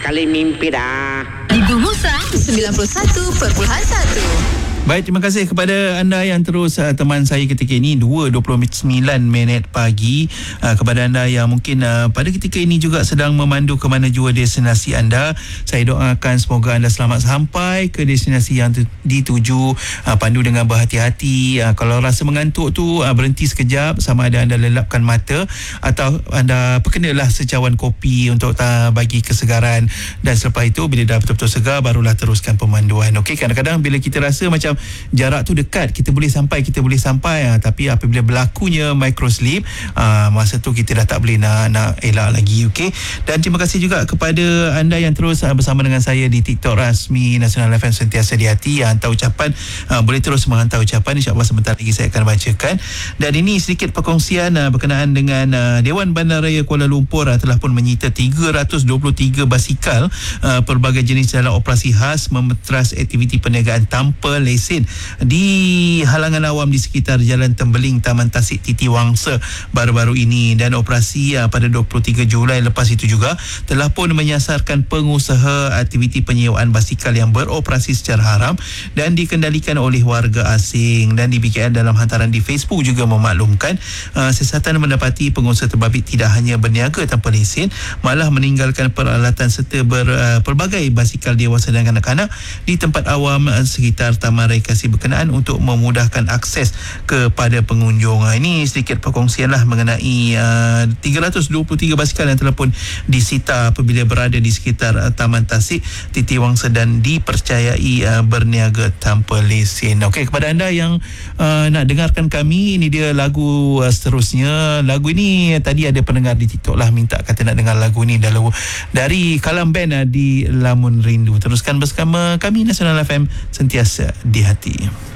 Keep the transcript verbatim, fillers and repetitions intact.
sekali mimpi dah. Ibu Musa sembilan puluh satu perpuluhan satu. Baik, terima kasih kepada anda yang terus uh, teman saya ketika ini dua dua puluh sembilan minit pagi. Uh, kepada anda yang mungkin uh, pada ketika ini juga sedang memandu ke mana jua destinasi anda, saya doakan semoga anda selamat sampai ke destinasi yang dituju. Uh, pandu dengan berhati-hati. Uh, kalau rasa mengantuk tu uh, berhenti sekejap, sama ada anda lelapkan mata atau anda perkenalah secawan kopi untuk uh, bagi kesegaran, dan selepas itu bila dah betul-betul segar barulah teruskan pemanduan. Okey, kadang-kadang bila kita rasa macam jarak tu dekat, kita boleh sampai kita boleh sampai ha, tapi apabila berlakunya microslip, ha, masa tu kita dah tak boleh nak nak elak lagi. Okey, dan terima kasih juga kepada anda yang terus ha, bersama dengan saya di TikTok rasmi Nasional F M Sentiasa di Hati. Ha, hantar ucapan, ha, boleh terus menghantar ucapan, insya-Allah sebentar lagi saya akan bacakan. Dan ini sedikit perkongsian ha, berkenaan dengan ha, Dewan Bandaraya Kuala Lumpur ha, telah pun menyita tiga ratus dua puluh tiga basikal ha, pelbagai jenis dalam operasi khas memetras aktiviti perniagaan tanpa lesen di halangan awam di sekitar Jalan Tembeling, Taman Tasik, Titi Wangsa baru-baru ini. Dan operasi uh, pada dua puluh tiga Julai lepas itu juga telah pun menyasarkan pengusaha aktiviti penyewaan basikal yang beroperasi secara haram dan dikendalikan oleh warga asing. Dan di B K N dalam hantaran di Facebook juga memaklumkan uh, siasatan mendapati pengusaha terbabit tidak hanya berniaga tanpa lesen, malah meninggalkan peralatan serta ber, uh, pelbagai basikal dewasa dan kanak-kanak di tempat awam uh, sekitar Taman Kasih berkenaan untuk memudahkan akses kepada pengunjung. Ini sedikit perkongsian lah mengenai uh, tiga ratus dua puluh tiga basikal yang telah pun disita apabila berada di sekitar uh, Taman Tasik, Titi Wangsa dan dipercayai uh, berniaga tanpa lesen. Okey, kepada anda yang uh, nak dengarkan kami, ini dia lagu uh, seterusnya. Lagu ini uh, tadi ada pendengar di TikTok lah minta kata nak dengar lagu ini dari, dari Kalam Band uh, di Lamun Rindu. Teruskan bersama kami Nasional F M Sentiasa di Hati.